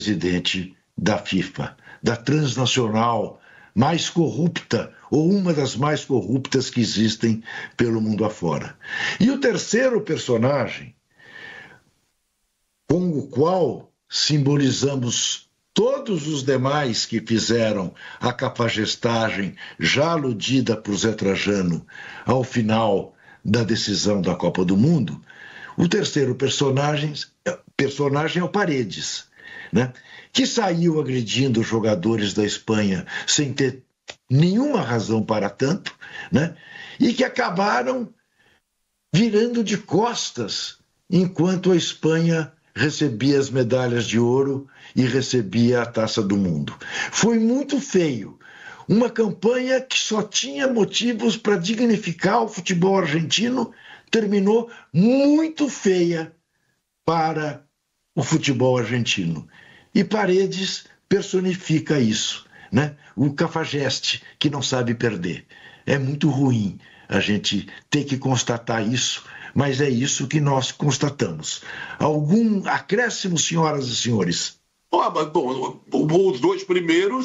presidente da FIFA, da transnacional mais corrupta, ou uma das mais corruptas que existem pelo mundo afora. E o terceiro personagem, com o qual simbolizamos todos os demais que fizeram a cafajestagem já aludida por Zé Trajano ao final da decisão da Copa do Mundo, o terceiro personagem é o Paredes, né? Que saiu agredindo os jogadores da Espanha sem ter nenhuma razão para tanto, né? E que acabaram virando de costas enquanto a Espanha recebia as medalhas de ouro e recebia a Taça do Mundo. Foi muito feio. Uma campanha que só tinha motivos para dignificar o futebol argentino terminou muito feia para o futebol argentino. E Paredes personifica isso, né? O cafajeste que não sabe perder. É muito ruim a gente ter que constatar isso, mas é isso que nós constatamos. Algum acréscimo, senhoras e senhores? Bom, os dois primeiros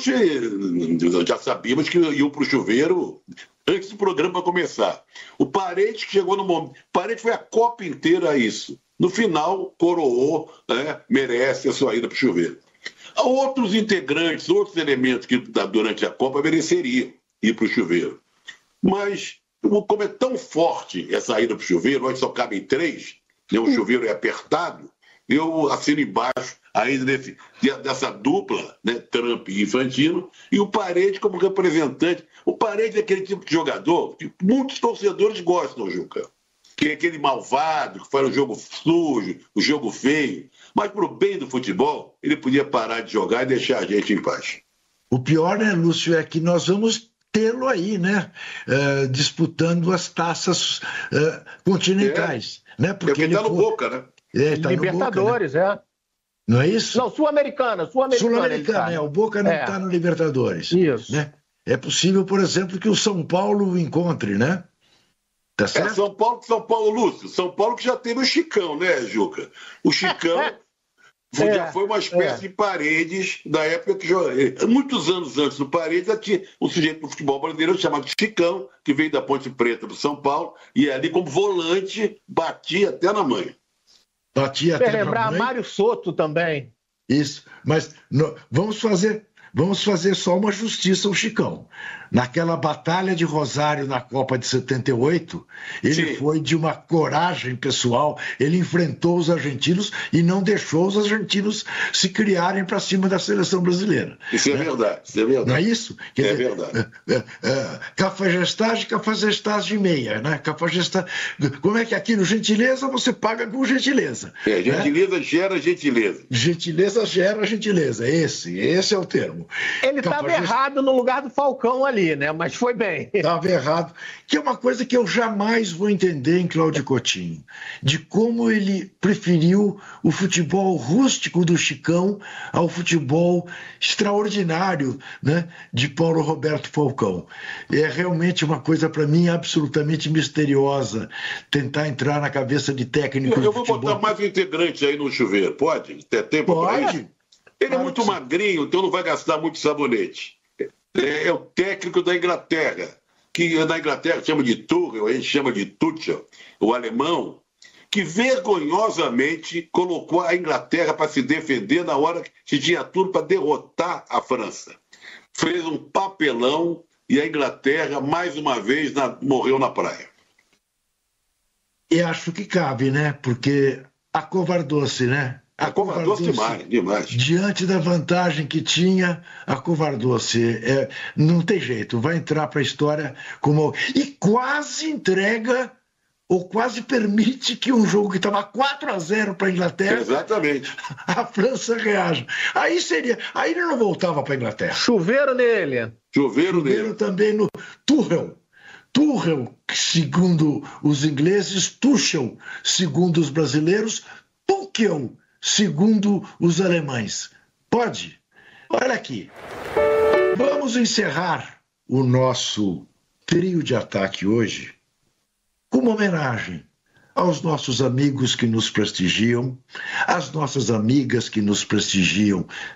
já sabíamos que iam para o chuveiro antes do programa começar. O Paredes que chegou no momento. Paredes foi a Copa inteira a isso. No final, coroou, né, merece a sua ida para o chuveiro. Outros integrantes, outros elementos que durante a Copa mereceriam ir para o chuveiro. Mas, como é tão forte essa ida para o chuveiro, onde só cabem 3, né, o chuveiro é apertado, eu assino embaixo ainda dessa dupla, né, Trump e Infantino, e o Paredes como representante. O Paredes é aquele tipo de jogador que muitos torcedores gostam, Juca. Que é aquele malvado, que faz o jogo sujo, o jogo feio. Mas, para o bem do futebol, ele podia parar de jogar e deixar a gente em paz. O pior, né, Lúcio, é que nós vamos tê-lo aí, né? Disputando as taças continentais. Né? Porque ele está no Boca, né? Tá Libertadores, no Boca, né? Não é isso? Não, Sul-Americana. Sul-Americana, o Boca não está no Libertadores. Isso. Né? É possível, por exemplo, que o São Paulo o encontre, né? Tá certo? São Paulo, Lúcio. São Paulo que já teve o Chicão, né, Juca? O Chicão já foi uma espécie de Paredes da época que muitos anos antes do Paredes, tinha um sujeito do futebol brasileiro chamado Chicão, que veio da Ponte Preta do São Paulo, e ali como volante batia até na manha. Batia até na lembrar manha. Mário Soto também. Isso, mas vamos fazer só uma justiça ao Chicão. Naquela batalha de Rosário na Copa de 78, ele foi de uma coragem pessoal, ele enfrentou os argentinos e não deixou os argentinos se criarem para cima da seleção brasileira. Isso é verdade, isso é verdade. Não é isso? É verdade. Cafajestagem meia, né? Como é que aqui no gentileza você paga com gentileza? Gentileza, né? Gera gentileza. Gentileza gera gentileza, esse é o termo. Ele estava errado no lugar do Falcão ali, né? Mas foi bem. Estava errado. Que é uma coisa que eu jamais vou entender em Cláudio Coutinho. De como ele preferiu o futebol rústico do Chicão ao futebol extraordinário, né, de Paulo Roberto Falcão. É realmente uma coisa, para mim, absolutamente misteriosa. Tentar entrar na cabeça de técnico de futebol. Eu vou botar mais integrantes aí no chuveiro. Pode? Tem tempo para isso? Ele é muito magrinho, então não vai gastar muito sabonete. É o técnico da Inglaterra, que na Inglaterra chama de Tuchel, a gente chama de Tuchel, o alemão, que vergonhosamente colocou a Inglaterra para se defender na hora que tinha tudo para derrotar a França. Fez um papelão e a Inglaterra, mais uma vez, morreu na praia. E acho que cabe, né? Porque acovardou-se, né? Acovardou-se demais. Diante da vantagem que tinha, acovardou-se. Não tem jeito, vai entrar para a história como... E quase entrega, ou quase permite que um jogo que estava 4-0 para a Inglaterra... Exatamente. A França reaja. Aí ele não voltava para a Inglaterra. Chuveiro nele. Chuveiro também no Tuchel, segundo os ingleses, Tuchel, segundo os brasileiros, Tuchel, segundo os alemães. Pode? Olha aqui. Vamos encerrar o nosso trio de ataque hoje com uma homenagem aos nossos amigos que nos prestigiam, às nossas amigas que nos prestigiam